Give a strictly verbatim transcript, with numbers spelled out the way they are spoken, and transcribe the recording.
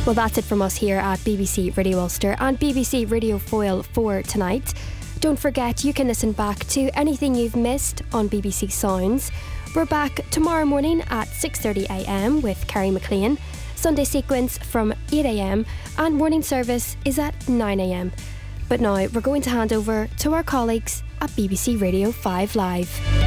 Well, that's it from us here at B B C Radio Ulster and B B C Radio Foyle for tonight. Don't forget you can listen back to anything you've missed on B B C Sounds. We're back tomorrow morning at six thirty a m with Kerry McLean. Sunday sequence from eight a m and morning service is at nine a m. But now we're going to hand over to our colleagues at B B C Radio five Live.